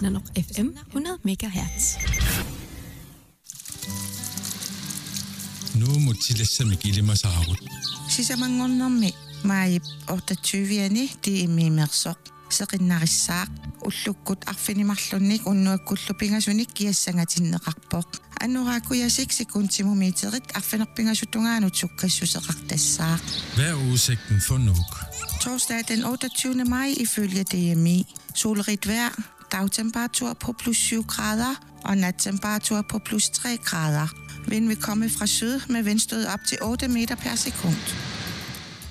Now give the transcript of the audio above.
Nanok FM 100 MHz. Nu mutilassami ilimasaarut. Sisamanngornermi maayip 28-ani tiimmiimersoq seqinnarissaaq уллуккут арфинимарлунник уннуаккуллупингасуник киассангаатиннеқарпоқ аннорааккуясик секундтимумиитерит арфинерпингасутунгаанут суккассусеқартассаақ. Hvad er udsigten for Nuuk? Torsdag den 28. maj ifølge DMI. Solrigt vejr, dagtemperatur på plus 7 grader og nattemperatur på plus 3 grader. Vind vil komme fra syd med vindstød op til 8 meter per sekund.